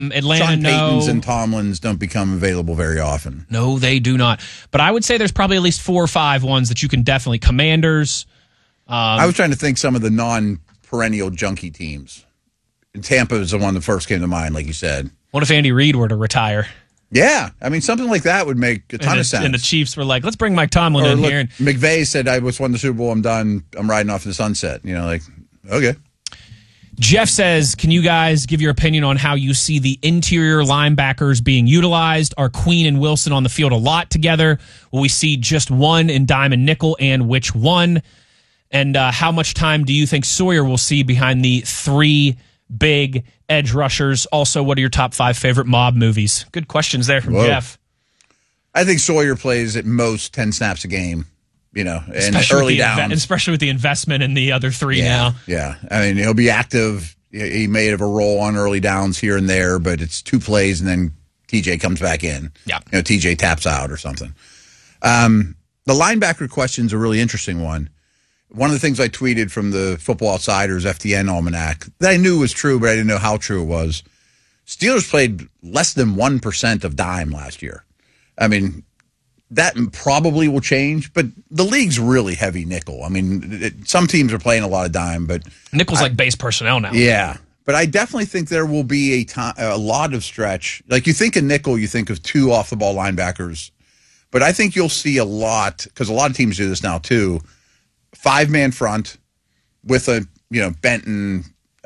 Atlanta, Sean Paytons no. and Tomlins don't become available very often. No, they do not. But I would say there's probably at least 4 or 5 ones that you can definitely. Commanders. I was trying to think some of the non-perennial junkie teams. And Tampa is the one that first came to mind, like you said. What if Andy Reid were to retire? Yeah, I mean, something like that would make a ton of sense. And the Chiefs were like, let's bring Mike Tomlin in here. McVay said, I just won the Super Bowl, I'm done, I'm riding off in the sunset. Like, okay. Jeff says, can you guys give your opinion on how you see the interior linebackers being utilized? Are Queen and Wilson on the field a lot together? Will we see just one in dime and nickel, and which one? And how much time do you think Sawyer will see behind the 3 big edge rushers? Also, what are your top 5 favorite mob movies? Good questions there from Jeff. I think Sawyer plays at most 10 snaps a game, and early downs. Especially with the investment in the other 3 now. Yeah. I mean, he'll be active. He may have a role on early downs here and there, but it's 2 plays and then TJ comes back in. Yeah. TJ taps out or something. The linebacker question's a really interesting one. One of the things I tweeted from the Football Outsiders FTN Almanac that I knew was true, but I didn't know how true it was. Steelers played less than 1% of dime last year. I mean, that probably will change, but the league's really heavy nickel. I mean, some teams are playing a lot of dime, but nickel's like base personnel now. Yeah, but I definitely think there will be a lot of stretch. Like you think of nickel, you think of 2 off-the-ball linebackers, but I think you'll see a lot, because a lot of teams do this now too, 5-man front with a Benton,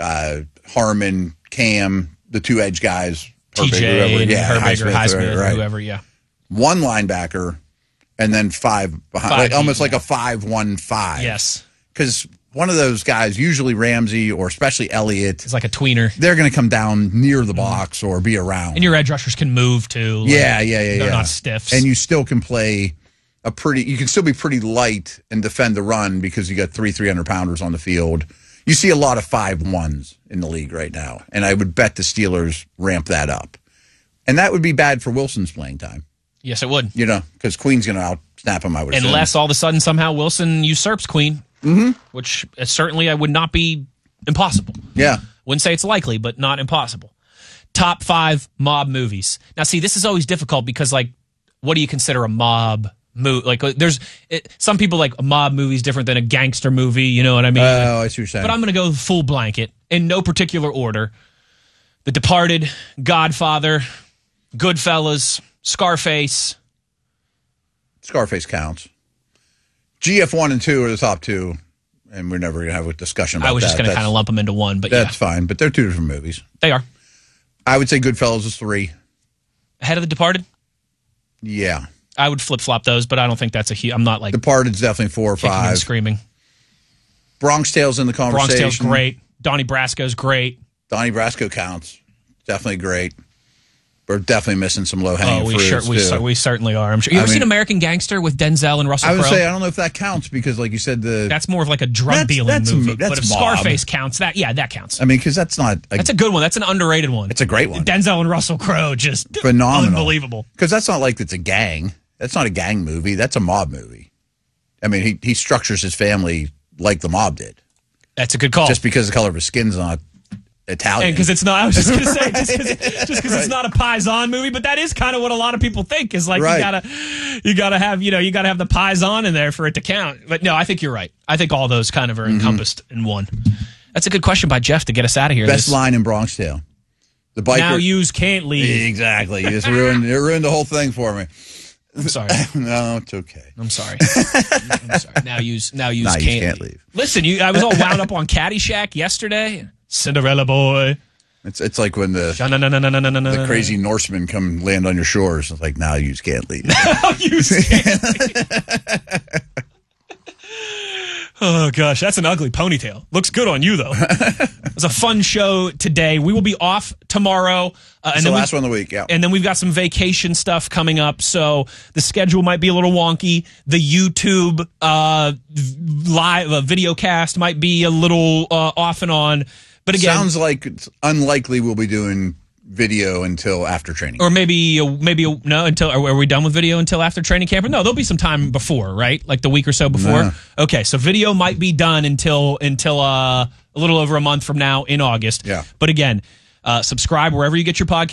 Harmon, Cam, the 2 edge guys, TJ, Herberger, Highsmith, whoever, yeah. 1 linebacker, and then 5 behind, almost like a 5-1-5. Yes, because one of those guys, usually Ramsey or especially Elliott, it's like a tweener. They're going to come down near the box or be around, and your edge rushers can move too. They're not stiffs, and you still can play. You can still be pretty light and defend the run because you got 300-pounders on the field. You see a lot of 5-1s in the league right now, and I would bet the Steelers ramp that up. And that would be bad for Wilson's playing time. Yes, it would. Because Queen's going to out-snap him, I would assume. Unless all of a sudden somehow Wilson usurps Queen, which certainly would not be impossible. Yeah. Wouldn't say it's likely, but not impossible. Top 5 mob movies. Now, see, this is always difficult because, what do you consider a mob movie? Some people like a mob movie is different than a gangster movie. You know what I mean? Oh, I see what you're saying. But I'm going to go full blanket in no particular order. The Departed, Godfather, Goodfellas, Scarface. Scarface counts. GF1 and 2 are the top 2, and we're never going to have a discussion about that. I was just going to kind of lump them into one, but that's fine. But they're 2 different movies. They are. I would say Goodfellas is 3. Ahead of The Departed? Yeah. I would flip-flop those, but I don't think that's I'm not like... Departed's definitely 4 or 5. And screaming. Bronx Tale's in the conversation. Bronx Tale's great. Donnie Brasco's great. Donnie Brasco counts. Definitely great. We're definitely missing some low-hanging fruits, we certainly are. I'm sure. You ever seen American Gangster with Denzel and Russell Crowe? I would say I don't know if that counts because, like you said, that's more of like a drug dealing movie. But if Scarface counts, that counts. I mean, because that's not. That's a good one. That's an underrated one. It's a great one. Denzel and Russell Crowe, just phenomenal, unbelievable. Because that's not like it's a gang. That's not a gang movie. That's a mob movie. I mean, he structures his family like the mob did. That's a good call. Just because the color of his skin's not Italian. And because it's not, I was just going to say, just because it's not a Paisan movie, but that is kind of what a lot of people think is like, you gotta have the Paisan in there for it to count. But no, I think you're right. I think all those kind of are encompassed in one. That's a good question by Jeff to get us out of here. Best line in Bronx Tale. The biker. Now yous can't leave. Exactly. You just ruined the whole thing for me. I'm sorry. No, it's okay. I'm sorry. I'm sorry. Now yous can't leave. Listen, I was all wound up on Caddyshack yesterday. Cinderella boy. It's like when the crazy Norsemen come land on your shores. It's like, now you can't leave. Now you can't leave. Oh, gosh, that's an ugly ponytail. Looks good on you, though. It was a fun show today. We will be off tomorrow. It's the last one of the week, yeah. And then we've got some vacation stuff coming up, so the schedule might be a little wonky. The YouTube live video cast might be a little off and on. But again, sounds like it's unlikely we'll be doing video until after training, or maybe no. Until are we done with video until after training camp? No, there'll be some time before, right? Like the week or so before. Yeah. Okay, so video might be done until a little over a month from now in August. Yeah. But again, Subscribe wherever you get your podcast.